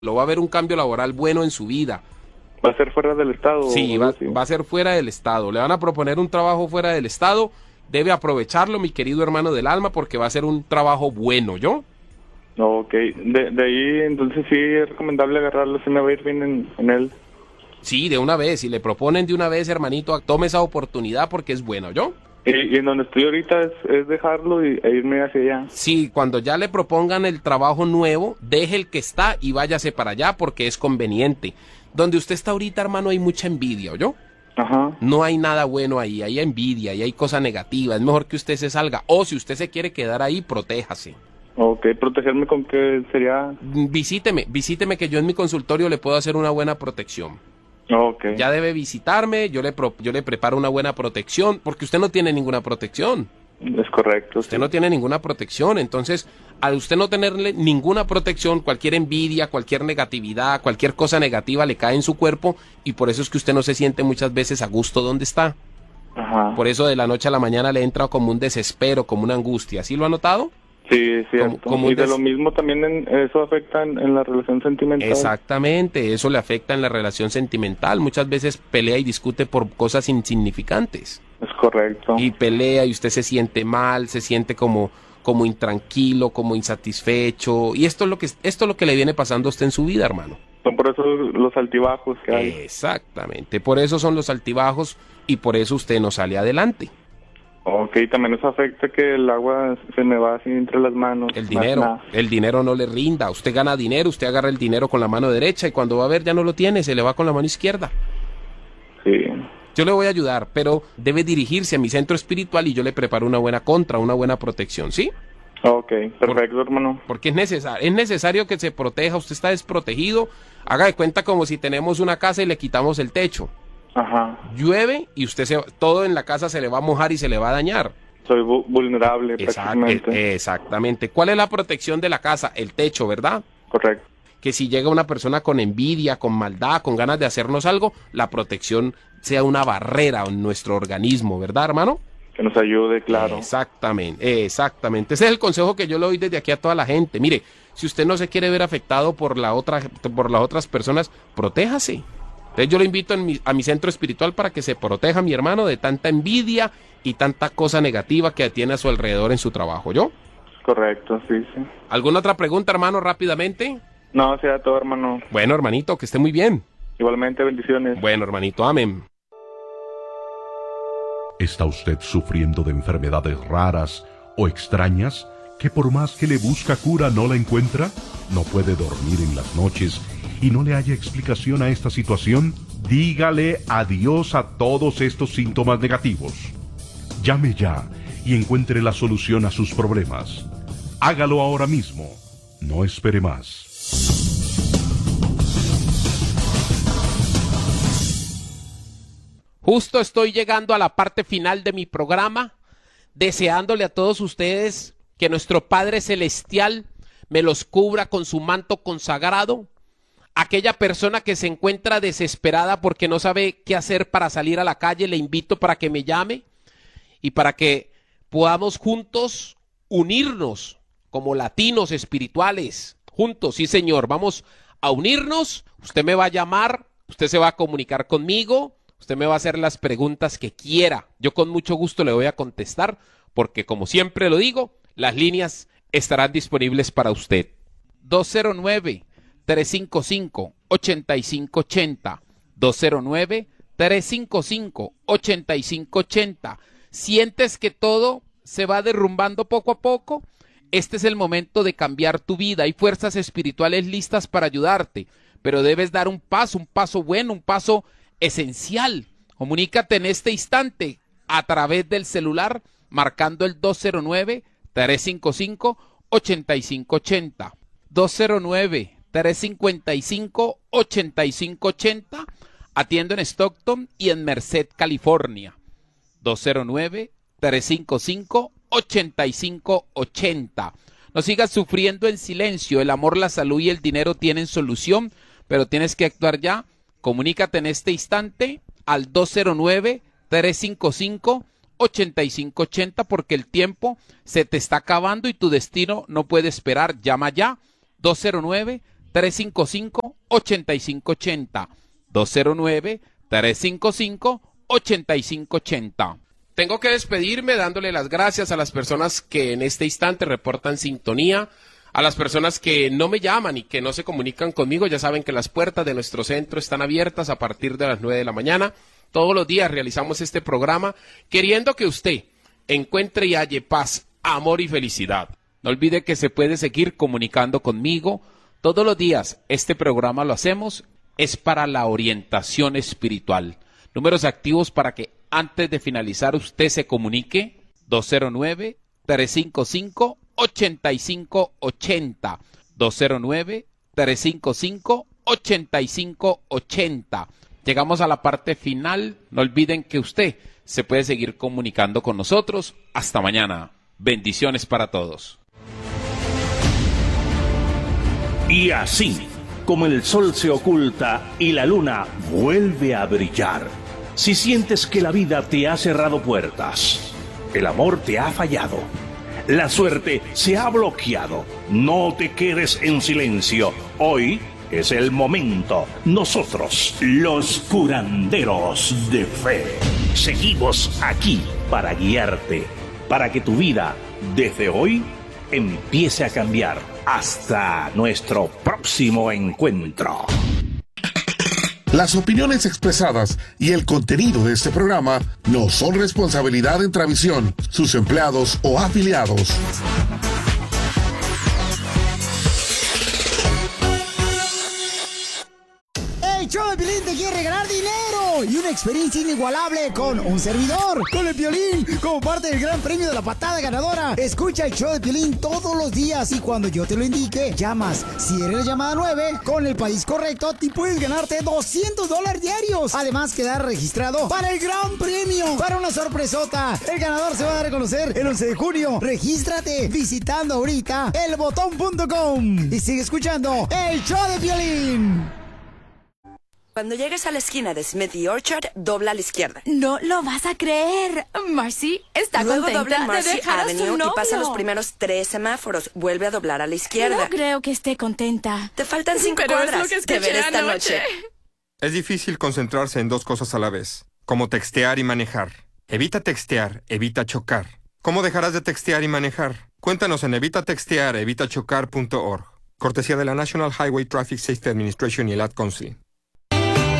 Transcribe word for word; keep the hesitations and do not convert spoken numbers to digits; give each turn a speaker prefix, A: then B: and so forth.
A: Lo va a ver un cambio laboral bueno en su vida.
B: ¿Va a ser fuera del estado?
A: Sí, va, va a ser fuera del estado. Le van a proponer un trabajo fuera del estado. Debe aprovecharlo, mi querido hermano del alma, porque va a ser un trabajo bueno, ¿yo?
B: Ok, de, de ahí entonces sí es recomendable agarrarlo, si me va a ir bien en, en él.
A: Sí, de una vez. Si le proponen de una vez, hermanito, tome esa oportunidad porque es bueno, ¿yo?
B: Y, y en donde estoy ahorita es, es dejarlo y, e irme hacia allá.
A: Sí, cuando ya le propongan el trabajo nuevo, deje el que está y váyase para allá porque es conveniente. Donde usted está ahorita, hermano, hay mucha envidia, ¿yo?
B: Ajá.
A: No hay nada bueno ahí, hay envidia y hay cosa negativa. Es mejor que usted se salga. O si usted se quiere quedar ahí, protéjase.
B: Ok, protegerme con qué sería.
A: Visíteme, visíteme que yo en mi consultorio le puedo hacer una buena protección.
B: Ok.
A: Ya debe visitarme, yo le, pro, yo le preparo una buena protección, porque usted no tiene ninguna protección.
B: Es correcto.
A: Usted
B: sí.
A: no tiene ninguna protección, entonces al usted no tenerle ninguna protección, cualquier envidia, cualquier negatividad, cualquier cosa negativa le cae en su cuerpo y por eso es que usted no se siente muchas veces a gusto donde está.
B: Ajá.
A: Por eso de la noche a la mañana le entra como un desespero, como una angustia. ¿Sí lo ha notado?
B: Sí, es cierto.
A: Como, como
B: y de
A: des...
B: lo mismo también en, eso afecta en, en la relación sentimental.
A: Exactamente, eso le afecta en la relación sentimental. Muchas veces pelea y discute por cosas insignificantes.
B: Es correcto.
A: Y pelea y usted se siente mal, se siente como, como intranquilo, como insatisfecho. Y esto es lo que esto es lo que le viene pasando a usted en su vida, hermano.
B: Son por eso los altibajos que hay.
A: Exactamente, por eso son los altibajos y por eso usted no sale adelante.
B: Ok, también eso afecta que el agua se me va así entre las manos.
A: El dinero, el dinero no le rinda. Usted gana dinero, usted agarra el dinero con la mano derecha y cuando va a ver ya no lo tiene, se le va con la mano izquierda.
B: Sí.
A: Yo le voy a ayudar, pero debe dirigirse a mi centro espiritual y yo le preparo una buena contra, una buena protección, ¿sí?
B: Ok, perfecto,
A: Por,
B: hermano.
A: Porque es necesario, es necesario que se proteja, usted está desprotegido, haga de cuenta como si tenemos una casa y le quitamos el techo.
B: Ajá.
A: Llueve y usted se, todo en la casa se le va a mojar y se le va a dañar.
B: Soy vu vulnerable
A: Exact,
B: prácticamente.
A: Exactamente. ¿Cuál es la protección de la casa? El techo, ¿verdad?
B: Correcto.
A: Que si llega una persona con envidia, con maldad, con ganas de hacernos algo, la protección sea una barrera en nuestro organismo, ¿verdad, hermano?
B: Que nos ayude, claro.
A: Exactamente, exactamente. Ese es el consejo que yo le doy desde aquí a toda la gente. Mire, si usted no se quiere ver afectado por la otra, por las otras personas, protéjase. Entonces yo lo invito en mi, a mi centro espiritual para que se proteja, mi hermano, de tanta envidia y tanta cosa negativa que tiene a su alrededor en su trabajo, ¿yo?
B: Correcto, sí, sí.
A: ¿Alguna otra pregunta, hermano, rápidamente?
B: No, sea todo, hermano.
A: Bueno, hermanito, que esté muy bien.
B: Igualmente, bendiciones.
A: Bueno, hermanito, amén.
C: ¿Está usted sufriendo de enfermedades raras o extrañas que por más que le busca cura no la encuentra? ¿No puede dormir en las noches y no le haya explicación a esta situación? Dígale adiós a todos estos síntomas negativos. Llame ya y encuentre la solución a sus problemas. Hágalo ahora mismo. No espere más.
A: Justo estoy llegando a la parte final de mi programa, deseándole a todos ustedes que nuestro Padre Celestial me los cubra con su manto consagrado. Aquella persona que se encuentra desesperada porque no sabe qué hacer para salir a la calle, le invito para que me llame y para que podamos juntos unirnos como latinos espirituales. Juntos, sí señor, vamos a unirnos. Usted me va a llamar, usted se va a comunicar conmigo. Usted me va a hacer las preguntas que quiera. Yo con mucho gusto le voy a contestar porque, como siempre lo digo, las líneas estarán disponibles para usted. dos cero nueve, tres cinco cinco, ocho cinco ocho cero. dos cero nueve, tres cinco cinco, ocho cinco ocho cero. ¿Sientes que todo se va derrumbando poco a poco? Este es el momento de cambiar tu vida. Hay fuerzas espirituales listas para ayudarte, pero debes dar un paso, un paso bueno, un paso esencial. Comunícate en este instante a través del celular marcando el dos cero nueve, tres cinco cinco, ocho cinco ocho cero. dos cero nueve, tres cinco cinco, ocho cinco ocho cero. Atiendo en Stockton y en Merced, California. dos cero nueve, tres cinco cinco, ocho cinco ocho cero. No sigas sufriendo en silencio. El amor, la salud y el dinero tienen solución, pero tienes que actuar ya. Comunícate en este instante al dos cero nueve, tres cinco cinco, ocho cinco ocho cero porque el tiempo se te está acabando y tu destino no puede esperar. Llama ya dos cero nueve, tres cinco cinco, ocho cinco ocho cero. dos cero nueve, tres cinco cinco, ocho cinco ocho cero. Tengo que despedirme dándole las gracias a las personas que en este instante reportan sintonía, a las personas que no me llaman y que no se comunican conmigo. Ya saben que las puertas de nuestro centro están abiertas a partir de las nueve de la mañana. Todos los días realizamos este programa queriendo que usted encuentre y halle paz, amor y felicidad. No olvide que se puede seguir comunicando conmigo. Todos los días este programa lo hacemos, es para la orientación espiritual. Números activos para que antes de finalizar usted se comunique: dos cero nueve, tres cinco cinco, ocho cinco ocho cero. dos cero nueve, tres cinco cinco, ocho cinco ocho cero. Llegamos a la parte final. No olviden que usted se puede seguir comunicando con nosotros. Hasta mañana. Bendiciones para todos.
D: Y así, como el sol se oculta y la luna vuelve a brillar, si sientes que la vida te ha cerrado puertas, el amor te ha fallado, la suerte se ha bloqueado, no te quedes en silencio. Hoy es el momento. Nosotros, los curanderos de fe, seguimos aquí para guiarte, para que tu vida, desde hoy, empiece a cambiar. Hasta nuestro próximo encuentro.
E: Las opiniones expresadas y el contenido de este programa no son responsabilidad de Intravisión, sus empleados o afiliados.
F: El show de Piolín te quiere regalar dinero y una experiencia inigualable con un servidor, con el Piolín, como parte del gran premio de la patada ganadora. Escucha el show de Piolín todos los días y cuando yo te lo indique, llamas. Si eres la llamada nueve, con el país correcto, y puedes ganarte doscientos dólares diarios. Además, quedar registrado para el gran premio, para una sorpresota. El ganador se va a dar a conocer el once de junio. Regístrate visitando ahorita el botón punto com y sigue escuchando el show de Piolín.
G: Cuando llegues a la esquina de Smith y Orchard, dobla a la izquierda.
H: No lo vas a creer. Marcy está
G: Luego
H: contenta
G: dobla en Marcy
H: de dejar a su
G: Avenue y pasa
H: novio.
G: los primeros tres semáforos. Vuelve a doblar a la izquierda.
H: No creo que esté contenta.
G: Te faltan cinco
H: Pero es
G: cuadras
H: lo que
G: de
H: escuché
G: ver esta
H: anoche.
G: noche.
I: Es difícil concentrarse en dos cosas a la vez, como textear y manejar. Evita textear, evita chocar. ¿Cómo dejarás de textear y manejar? Cuéntanos en evita textear evita chocar punto org. Cortesía de la National Highway Traffic Safety Administration y el Ad Council.